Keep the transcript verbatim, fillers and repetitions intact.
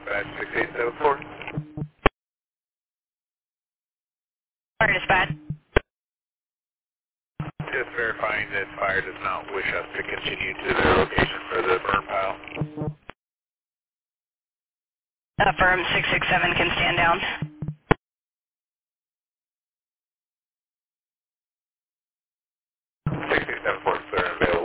dispatch six eight seven four. Fire dispatch. Just verifying that fire does not wish us to continue to their location for the burn pile. Affirm six six seven can stand down.